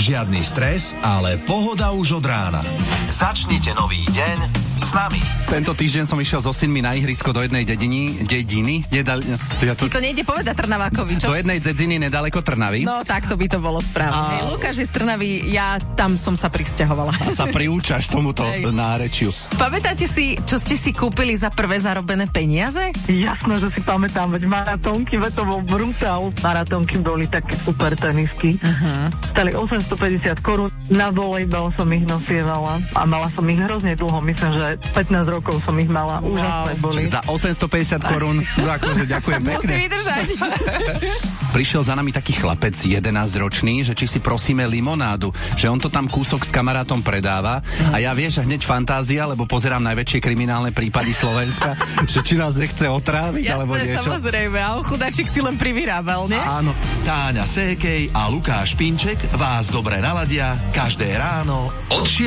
Žiadny stres, ale pohoda už od rána. Začnite nový deň s nami. Tento týždeň som išiel so synmi na ihrisko do jednej dediny. Ti to nejde povedať Trnavákovi, čo? Do jednej dedziny nedaleko Trnavy. No, takto by to bolo správne. Lukáš je z Trnavy, ja tam som sa prisťahovala. A sa priúčaš tomuto nárečiu. Pamätáte si, čo ste si kúpili za prvé zarobené peniaze? Jasné, že si pamätám, veď maratónky, veď to bol brutál. Maratónky boli také super tenisky. Stali 850 korún. Na volejbal som ich nosievala a mala som ich hrozne dlho. Myslím, že 15 rokov som ich mala. Úžasné boli. Za 850 korún, akože ďakujem pekne. Musí vydržať. Prišiel za nami taký chlapec 11-ročný, že či si prosíme limonádu, že on to tam kúsok s kamarátom predáva a ja vieš, hneď fantázia, lebo pozerám najväčšie kriminálne prípady Slovenska, že či nás nechce otráviť, jasné, alebo niečo. Samozrejme, a chudáčik si len privyrábal, nie? Áno. Táňa Sékej a Lukáš Pinček vás dobre naladia každé ráno od